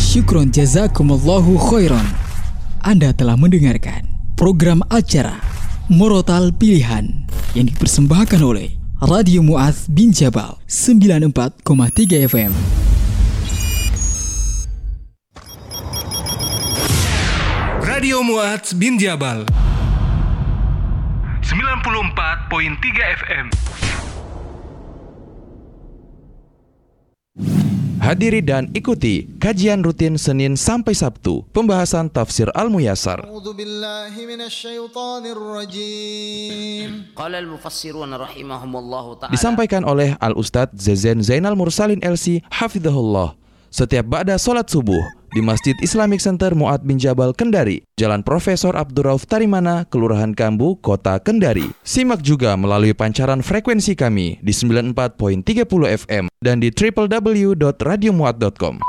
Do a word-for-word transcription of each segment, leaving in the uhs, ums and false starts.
Syukron jazakumullahu khairan. Anda telah mendengarkan program acara Murotal Pilihan yang dipersembahkan oleh Radio Mu'adz bin Jabal sembilan puluh empat koma tiga F M. Radio Mu'adz bin Jabal sembilan puluh empat koma tiga F M. Hadiri dan ikuti kajian rutin Senin sampai Sabtu, pembahasan tafsir Al-Muyassar. Disampaikan oleh Al-Ustadz Zezen Zainal Mursalin L C Hafidhahullah setiap ba'da sholat subuh di Masjid Islamic Center Mu'adz bin Jabal, Kendari, Jalan Profesor Abdurrauf Tarimana, Kelurahan Kambu, Kota Kendari. Simak juga melalui pancaran frekuensi kami di sembilan puluh empat koma tiga puluh F M dan di w w w dot radio muad dot com.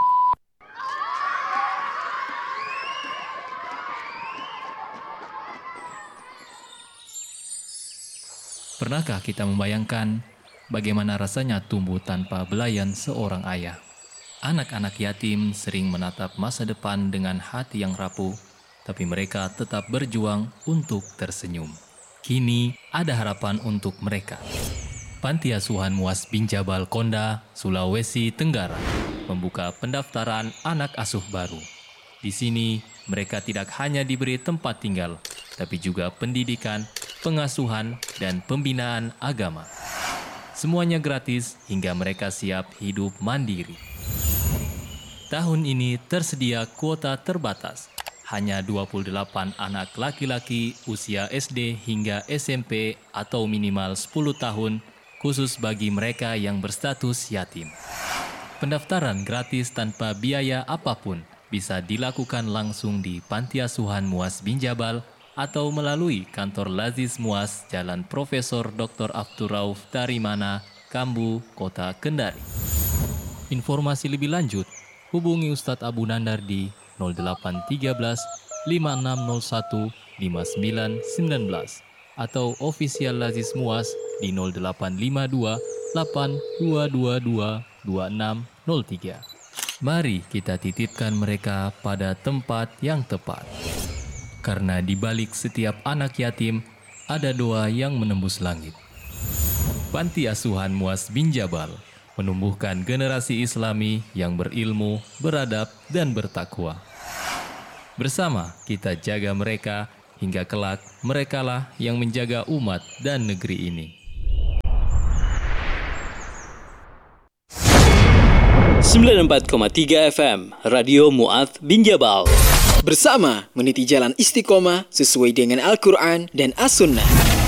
Pernahkah kita membayangkan bagaimana rasanya tumbuh tanpa belayan seorang ayah? Anak-anak yatim sering menatap masa depan dengan hati yang rapuh, tapi mereka tetap berjuang untuk tersenyum. Kini ada harapan untuk mereka. Panti Asuhan Mu'adz bin Jabal Konda, Sulawesi Tenggara, membuka pendaftaran anak asuh baru. Di sini, mereka tidak hanya diberi tempat tinggal, tapi juga pendidikan, pengasuhan, dan pembinaan agama. Semuanya gratis hingga mereka siap hidup mandiri. Tahun ini tersedia kuota terbatas, hanya dua puluh delapan anak laki-laki usia S D hingga S M P atau minimal sepuluh tahun, khusus bagi mereka yang berstatus yatim. Pendaftaran gratis tanpa biaya apapun bisa dilakukan langsung di Panti Asuhan Mu'adz bin Jabal atau melalui kantor Lazis Mu'adz Jalan Profesor Doktor Abdurrauf Tarimana, Kambu, Kota Kendari. Informasi lebih lanjut, hubungi Ustadz Abu Nandar di nol delapan tiga belas lima enam nol satu lima sembilan sembilan belas atau official Lazis Mu'adz di nol delapan lima dua delapan dua dua dua dua enam nol tiga. Mari kita titipkan mereka pada tempat yang tepat. Karena di balik setiap anak yatim ada doa yang menembus langit. Panti Asuhan Mu'adz bin Jabal menumbuhkan generasi Islami yang berilmu, beradab, dan bertakwa. Bersama kita jaga mereka hingga kelak merekalah yang menjaga umat dan negeri ini. sembilan puluh empat koma tiga F M Radio Mu'adz bin Jabal. Bersama meniti jalan istiqomah sesuai dengan Al-Quran dan As-Sunnah.